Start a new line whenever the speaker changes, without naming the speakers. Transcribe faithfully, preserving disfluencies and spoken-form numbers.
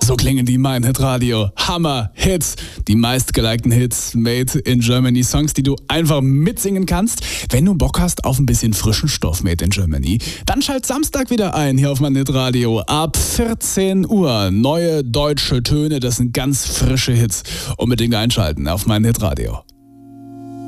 So klingen die Mein Hit Radio. Hammer Hits. Die meistgelikten Hits made in Germany. Songs, die du einfach mitsingen kannst. Wenn du Bock hast auf ein bisschen frischen Stoff made in Germany, dann schalt Samstag wieder ein hier auf Mein Hit Radio. Ab vierzehn Uhr. Neue deutsche Töne, das sind ganz frische Hits. Unbedingt einschalten auf Mein Hit Radio.